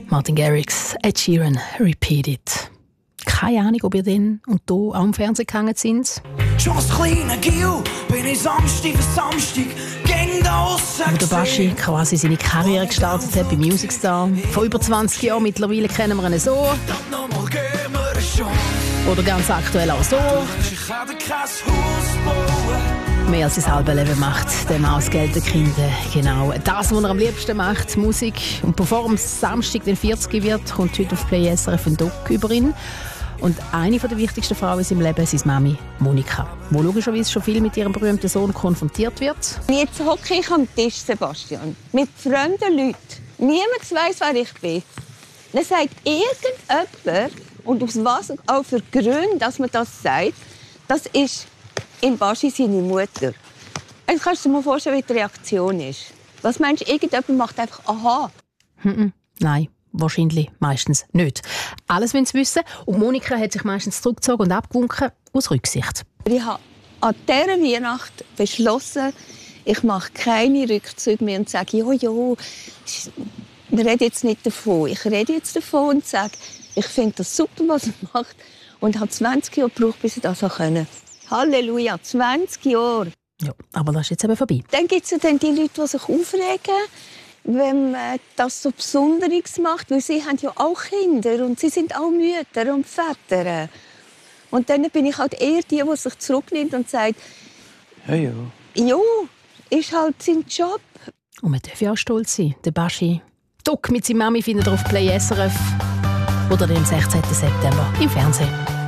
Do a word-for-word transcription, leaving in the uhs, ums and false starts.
Martin Garrix, Ed Sheeran, Repeat It. Keine Ahnung, ob ihr denn und hier auch im Fernsehen gehangen sind. Schon als kleiner Gil bin ich Samstag für Samstag gegen den Osten. Wo der Baschi quasi seine Karriere gestartet hat bei Music Star. Vor über zwanzig Jahren, mittlerweile kennen wir ihn so. Oder ganz aktuell auch so. Ich kann dir kein Haus bauen. Mehr als sein halbes Leben macht dem ausgeltende Kinder. Genau das, was er am liebsten macht, Musik. Und bevor am Samstag den vierzig wird, kommt heute auf Play S R F ein Doc über ihn. Und eine der wichtigsten Frauen in seinem Leben ist seine Mami, Monika, die logischerweise schon viel mit ihrem berühmten Sohn konfrontiert wird. Jetzt hocke ich am Tisch, Sebastian, mit fremden Leuten. Niemand weiss, wer ich bin. Dann sagt irgendjemand, und aus was auch für Gründen, dass man das sagt, das ist im Baschi seine Mutter. Jetzt kannst du dir mal vorstellen, wie die Reaktion ist. Was meinst du, irgendjemand macht einfach «Aha». Hm, nein, wahrscheinlich meistens nicht. Alles wollen sie wissen. Und Monika hat sich meistens zurückgezogen und abgewunken aus Rücksicht. Ich habe an dieser Weihnacht beschlossen, ich mache keine Rückzüge mehr und sage «Jo, jo, wir reden jetzt nicht davon». Ich rede jetzt davon und sage, ich finde das super, was er macht. Und habe zwanzig Jahre gebraucht, bis ich das konnte. Halleluja, zwanzig Jahre. Ja, aber das ist jetzt eben vorbei. Dann gibt es ja dann die Leute, die sich aufregen, wenn man das so Besonderes macht. Weil sie haben ja auch Kinder und sie sind auch Mütter und Väter. Und dann bin ich halt eher die, die sich zurücknimmt und sagt, Ja, ja. ja, ist halt sein Job. Und man darf ja auch stolz sein. Der Baschi Doc mit seiner Mami findet ihr auf Play S R F oder am sechzehnten September im Fernsehen.